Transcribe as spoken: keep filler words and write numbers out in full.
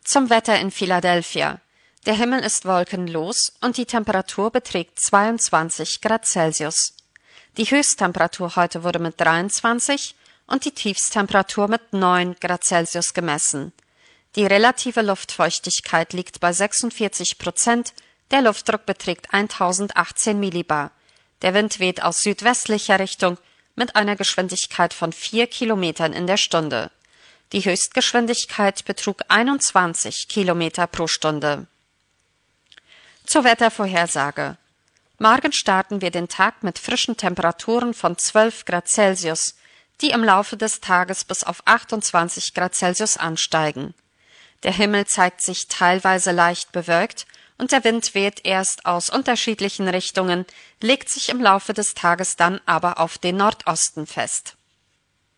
Zum Wetter in Philadelphia. Der Himmel ist wolkenlos und die Temperatur beträgt zweiundzwanzig Grad Celsius. Die Höchsttemperatur heute wurde mit dreiundzwanzig und die Tiefsttemperatur mit neun Grad Celsius gemessen. Die relative Luftfeuchtigkeit liegt bei sechsundvierzig Prozent, der Luftdruck beträgt eintausendachtzehn Millibar. Der Wind weht aus südwestlicher Richtung mit einer Geschwindigkeit von vier Kilometern in der Stunde. Die Höchstgeschwindigkeit betrug einundzwanzig Kilometer pro Stunde. Zur Wettervorhersage. Morgen starten wir den Tag mit frischen Temperaturen von zwölf Grad Celsius, die im Laufe des Tages bis auf achtundzwanzig Grad Celsius ansteigen. Der Himmel zeigt sich teilweise leicht bewölkt und der Wind weht erst aus unterschiedlichen Richtungen, legt sich im Laufe des Tages dann aber auf den Nordosten fest.